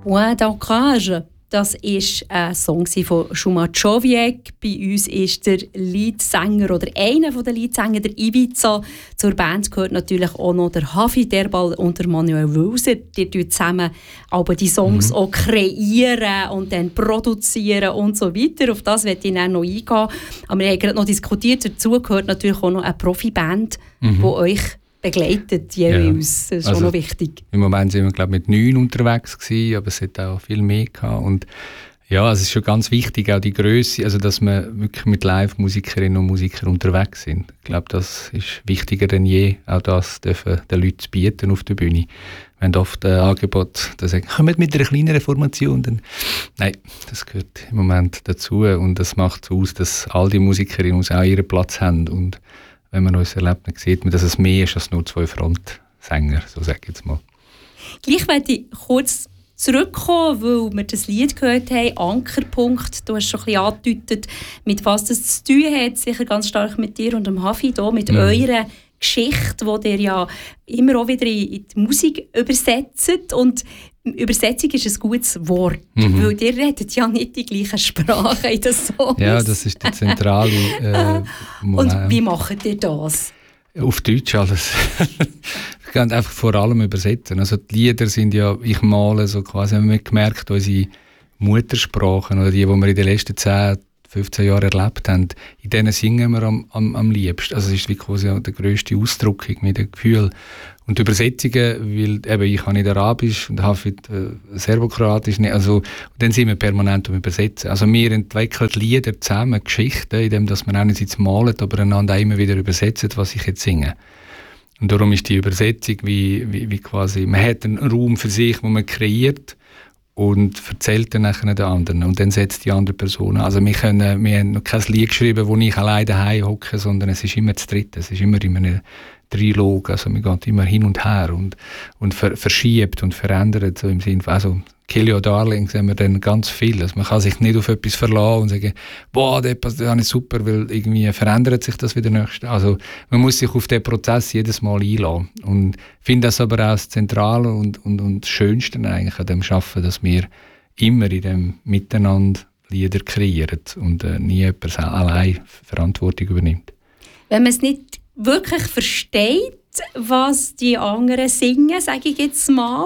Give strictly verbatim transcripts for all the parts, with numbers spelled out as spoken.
Point d'Ancrage. Das war ein Song von Šumačoviek. Bei uns ist der Leadsänger oder einer der Leadsänger, der Ivica. Zur Band gehört natürlich auch noch der Hafi Derbal und der Manuel Wülser. Die tun zusammen aber die Songs mhm. auch kreieren und dann produzieren und so weiter. Auf das werde ich dann noch eingehen. Aber wir haben gerade noch diskutiert. Dazu gehört natürlich auch noch eine Profiband, mhm. die euch begleitet jeweils. Ja. Das ist also, auch noch wichtig. Im Moment sind wir, glaube ich, mit neun unterwegs gewesen, aber es hat auch viel mehr gehabt. Und ja, es ist schon ganz wichtig, auch die Grösse, also dass wir wirklich mit Live-Musikerinnen und Musikern unterwegs sind. Ich glaube, das ist wichtiger denn je, auch das dürfen den Leuten zu bieten auf der Bühne. Wir haben oft ein Angebot, das sagt, kommt mit einer kleineren Formation. Dann, nein, das gehört im Moment dazu und das macht so aus, dass all die Musikerinnen auch ihren Platz haben. Und wenn man uns erlebt, dann sieht man, dass es mehr ist als nur zwei Frontsänger, so sage ich jetzt mal. Gleich möchte ich kurz zurückkommen, weil wir das Lied gehört haben, Ankerpunkt. Du hast schon ein bisschen angedeutet, mit was das zu tun hat, sicher ganz stark mit dir und dem Hafi hier, mit mhm. eurer Geschichte, die ihr ja immer auch wieder in die Musik übersetzt. Und Übersetzung ist ein gutes Wort, mhm. weil ihr redet ja nicht die gleiche Sprache in den Songs. Ja, das ist der zentrale äh, Moment. Und wie macht ihr das? Auf Deutsch alles. Wir können einfach vor allem übersetzen. Also die Lieder sind ja, ich male so quasi, haben wir gemerkt, unsere Muttersprachen oder die, die wir in den letzten zehn, fünfzehn Jahren erlebt haben, in denen singen wir am, am, am liebsten. Also es ist wie quasi der grösste Ausdruck mit dem Gefühl. Und die Übersetzungen, weil eben ich habe nicht Arabisch und Hafid äh, Serbokroatisch, also dann sind wir permanent am Übersetzen. Also wir entwickeln Lieder zusammen, Geschichten, indem dass wir auch nicht jetzt malen, aber einander immer wieder übersetzen, was ich jetzt singe. Und darum ist die Übersetzung wie, wie, wie quasi, man hat einen Raum für sich, den man kreiert und erzählt dann nachher den anderen und dann setzt die andere Person an. Also wir, können, wir haben noch kein Lied geschrieben, wo ich alleine daheim hocke, sondern es ist immer das Dritte, es ist immer in einem Trilog, also man geht immer hin und her und, und ver, verschiebt und verändert, so im Sinne von, also Kill Your Darling sehen wir dann ganz viel. Also man kann sich nicht auf etwas verlassen und sagen, boah, das ist super, weil irgendwie verändert sich das wieder nächste. Also man muss sich auf den Prozess jedes Mal einlassen. Und ich finde das aber auch das Zentrale und, und, und das Schönste eigentlich an dem Arbeiten, dass wir immer in dem Miteinander Lieder kreieren und äh, nie jemand allein Verantwortung übernimmt. Wenn man es nicht wirklich versteht, was die anderen singen, sage ich jetzt mal,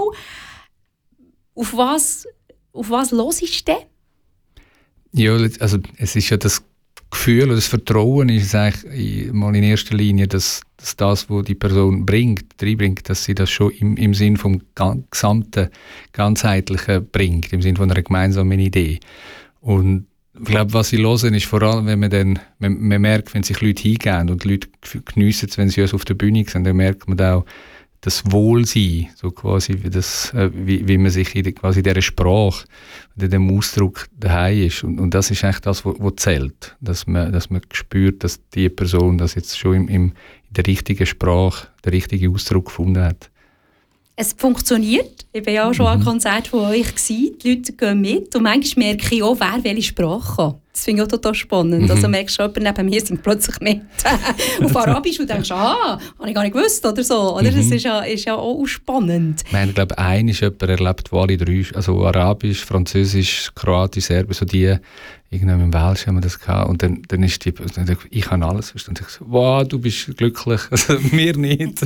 auf was, auf was hörst du denn? Ja, also es ist ja das Gefühl oder das Vertrauen ist eigentlich mal in erster Linie, dass, dass das, was die Person bringt, reinbringt, dass sie das schon im, im Sinn vom gesamten, ganzheitlichen bringt, im Sinn von einer gemeinsamen Idee. Und ich glaube, was sie hören, ist vor allem, wenn man dann, man, man merkt, wenn sich Leute hingehen und die Leute geniessen es, wenn sie uns auf der Bühne sehen, dann merkt man auch das Wohlsein, so quasi wie, das, äh, wie, wie man sich in quasi dieser Sprache oder in diesem Ausdruck daheim ist. Und, und das ist eigentlich das, was zählt, dass man, dass man spürt, dass die Person das jetzt schon im, im, in der richtigen Sprache, den richtigen Ausdruck gefunden hat. Es funktioniert. Ich war ja auch schon mhm. an einem Konzert von euch gewesen. Die Leute gehen mit. Und manchmal merke ich auch, wer welche Sprache kann. Das finde ich auch total spannend. Mhm. Also merkst du, jemand neben mir singt plötzlich mit auf Arabisch und denkst, ah, habe ich gar nicht gewusst oder so. Oder? Mhm. Das ist ja, ist ja auch spannend. Ich meine, ich glaube, ein ist jemand erlebt, wo alle drei, also Arabisch, Französisch, Kroatisch, Serbisch, so die, irgendwann im Welsch haben wir das gehabt. Und dann, dann ist die, dann ich habe alles verstanden. Und ich so, wow, du bist glücklich. Also, wir nicht.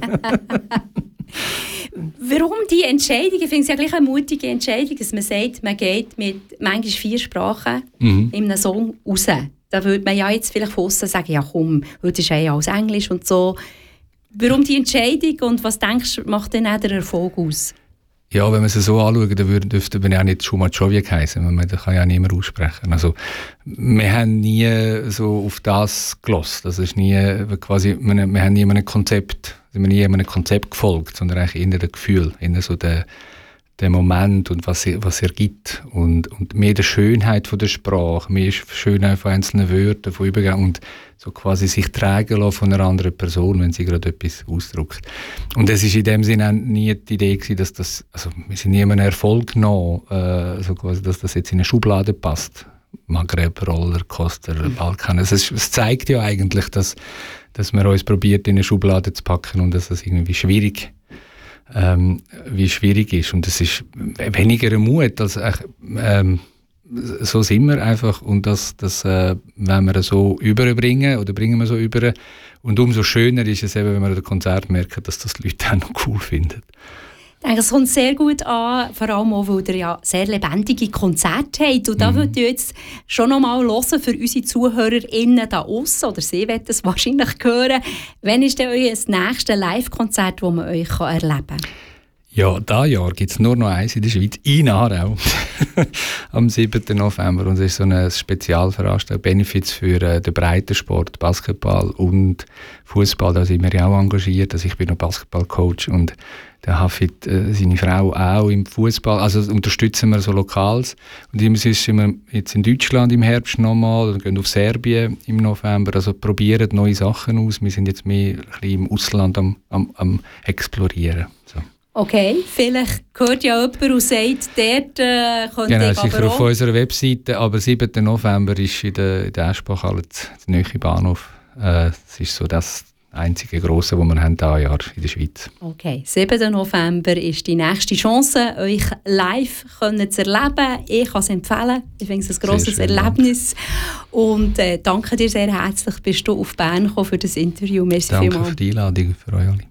Warum die Entscheidung? Ich finde es ja gleich eine mutige Entscheidung, dass man sagt, man geht mit manchmal vier Sprachen mhm. in einem Song raus. Da würde man ja jetzt vielleicht von aussen sagen, ja komm, heute ist ja alles Englisch und so. Warum die Entscheidung und was denkst du, macht denn auch der Erfolg aus? Ja, wenn wir es so anschauen, dann würde, dürfte man ja nicht Šumačoviek heißen, man kann ja niemand aussprechen. Also, wir haben nie so auf das gehört. Das ist nie quasi, wir, wir haben nie einem Konzept, wir haben nie einem Konzept gefolgt, sondern eigentlich eher das Gefühl, eher so der, der Moment und was er, was er gibt. Und, und mehr die Schönheit von der Sprache, mehr die Schönheit von einzelnen Wörtern, von Übergang und so quasi sich tragen lassen von einer anderen Person, wenn sie gerade etwas ausdrückt. Und es ist in dem Sinne auch nie die Idee gewesen, dass das, also wir sind nie einem Erfolg genommen, äh, so quasi, dass das jetzt in eine Schublade passt. Maghreb, Rollercoaster, Balkan. Es, ist, es zeigt ja eigentlich, dass, dass man uns probiert, in eine Schublade zu packen und dass es irgendwie schwierig ähm, wie schwierig ist. Und es ist weniger ein Mut, als ähm, so sind wir einfach. Und das, das äh, wenn wir so überbringen oder bringen wir so über. Und umso schöner ist es eben, wenn wir an den Konzert merken, dass das die Leute auch noch cool finden. Ich denke, es kommt sehr gut an, vor allem auch, weil ihr ja sehr lebendige Konzerte habt. Und da mhm. würde ich jetzt schon noch mal hören für unsere ZuhörerInnen da aussen, oder sie werden es wahrscheinlich hören. Wann ist denn euer nächstes Live-Konzert, das man euch erleben kann? Ja, dieses Jahr gibt es nur noch eins in der Schweiz, in Aarau, am siebten November. Und es ist so eine Spezialveranstaltung, Benefits für äh, den Breitensport, Basketball und Fußball. Da sind wir ja auch engagiert. Also ich bin noch Basketballcoach und der Hafid, äh, seine Frau auch im Fußball. Also unterstützen wir so Lokals. Und immer sind wir jetzt in Deutschland im Herbst nochmal und gehen auf Serbien im November. Also probieren neue Sachen aus. Wir sind jetzt mehr ein bisschen im Ausland am, am, am Explorieren. So. Okay, vielleicht hört ja jemand und sagt, dort äh, könnte genau, ich sicher aber auf unserer Webseite, aber siebten November ist in der, in der Eschbachhalle der neue Bahnhof. Äh, das ist so das einzige Grosse, das wir haben dieses Jahr in der Schweiz. Okay, siebten November ist die nächste Chance, euch live können zu erleben. Ich kann es empfehlen. Ich finde es ein grosses schön, Erlebnis. Ja. Und äh, danke dir sehr herzlich, bist du auf Bern gekommen für das Interview. Merci danke vielmals. für die Einladung für euch alle.